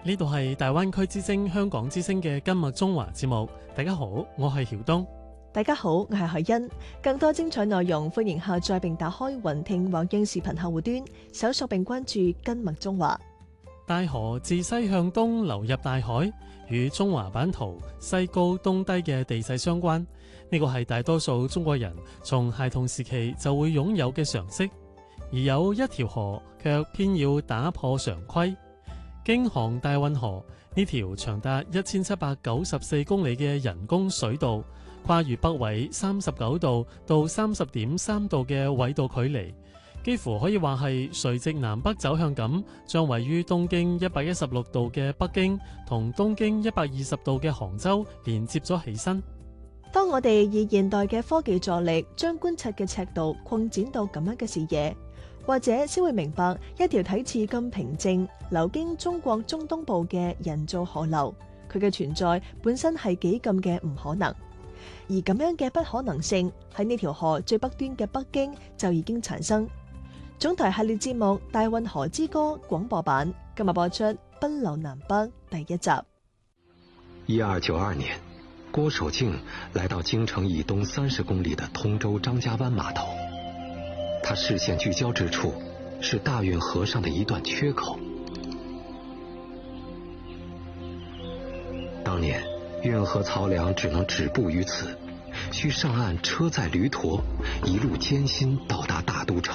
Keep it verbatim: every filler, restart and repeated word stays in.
呢度係大灣區之聲香港之聲嘅今日中華節目。大家好，我係曉東。 大家好，我係海欣。更多精彩內容，歡迎下載並打開雲聽或央視頻客戶端，搜索並關注今日中華。 大河自西向東流入大海，與中華版圖西高東低嘅地勢相關。呢個係大多數中國人從孩童時期就會擁有嘅常識。而有一條河卻偏要打破常規。京杭大運河呢條長達一千七百九十四公里嘅人工水道，跨越北緯三十九度到三十點三度嘅緯度距離，幾乎可以話係垂直南北走向咁，將位於東經一百一十六度嘅北京同東經一百二十度嘅杭州連接咗起身。 當我哋以現代嘅科技助力，將觀察嘅尺度擴展到咁樣嘅視野，或者先會明白一條睇似咁平靜流經中國中東部嘅人造河流，佢嘅存在本身係幾咁嘅唔可能。而咁樣嘅不可能性喺呢條河最北端嘅北京就已經產生。總台系列節目《大運河之歌》廣播版今日播出《奔流南北》第一集。 一二九二年，郭守敬來到京城以東三十公里的通州張家灣碼頭，他視線聚焦之處是大運河上的一段缺口。當年運河漕糧只能止步於此，需上岸車載驢駝，一路艱辛到達大都城。